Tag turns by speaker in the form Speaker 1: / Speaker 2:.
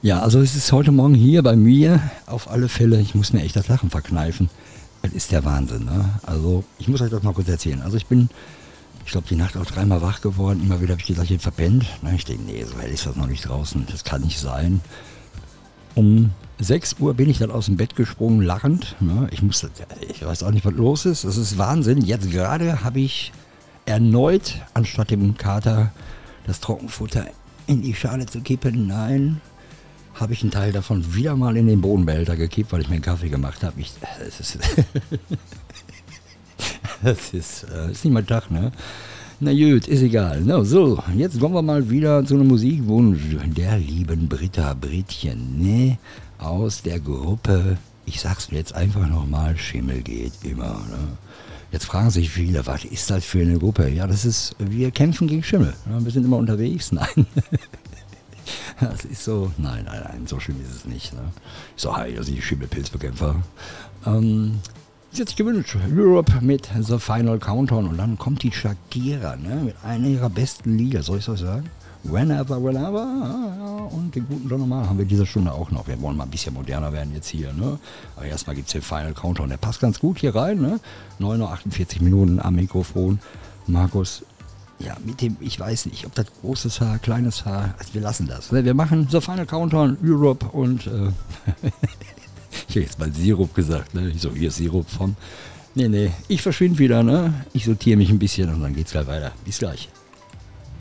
Speaker 1: Ja, also es ist heute Morgen hier bei mir auf alle Fälle, ich muss mir echt das Lachen verkneifen. Das ist der Wahnsinn, ne? Also ich muss euch das mal kurz erzählen. Also ich glaube, die Nacht auch dreimal wach geworden. Immer wieder habe ich gesagt, ich verpennt. Ich denke, nee, so hell ist das noch nicht draußen. Das kann nicht sein. Um 6 Uhr bin ich dann aus dem Bett gesprungen, lachend. Ne? Ich weiß auch nicht, was los ist. Das ist Wahnsinn. Jetzt gerade habe ich erneut, anstatt dem Kater das Trockenfutter in die Schale zu kippen, habe ich einen Teil davon wieder mal in den Bodenbehälter gekippt, weil ich mir einen Kaffee gemacht habe. Das ist nicht mein Tag, ne? Na gut, ist egal. No, so, jetzt kommen wir mal wieder zu einem Musikwunsch der lieben Britta Brittchen, ne? Aus der Gruppe, ich sag's mir jetzt einfach nochmal, Schimmel geht immer, ne? Jetzt fragen sich viele, was ist das für eine Gruppe? Ja, wir kämpfen gegen Schimmel. Ne? Wir sind immer unterwegs. Nein. Das ist so, nein, so schlimm ist es nicht. Ne? So, also die Schimmelpilzbekämpfer. Sie hat sich gewünscht, Europe mit The Final Countdown und dann kommt die Shakira, ne, mit einer ihrer besten Lieder, soll ich das sagen? Whenever, und den guten Don Omar haben wir diese Stunde auch noch. Wir wollen mal ein bisschen moderner werden jetzt hier, ne? Aber erstmal gibt es den Final Countdown, der passt ganz gut hier rein, ne? 9:48 am Mikrofon. Markus, ja, mit dem, ich weiß nicht, ob das großes Haar, kleines Haar, also wir lassen das. Ne? Wir machen The Final Countdown, Europe und ich habe jetzt mal Sirup gesagt, ne? Ich so, hier ist Sirup von. Nee, ich verschwinde wieder, ne? Ich sortiere mich ein bisschen und dann geht's gleich weiter. Bis gleich.